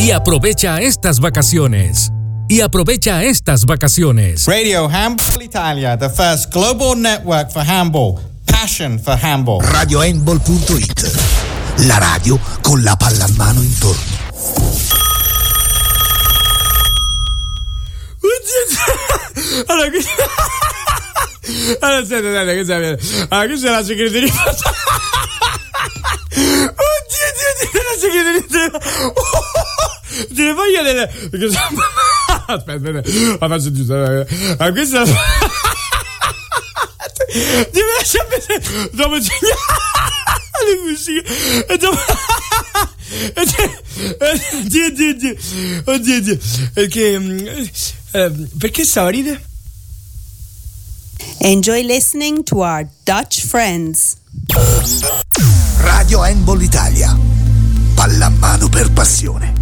Y aprovecha estas vacaciones. Radio Handball Italia, the first global network for handball. Passion for handball. RadioHandball.it, la radio con la pallamano intorno. Allora, questa è la segreteria. Oddio, la segreteria. Te le voglio delle. Aspetta, la faccio giusto. Questa. Ti lascia vedere. Dopo le musiche. E dopo. Oddio. Perché stavo a ridere? Enjoy listening to our Dutch friends. Radio Handball Italia, pallamano per passione.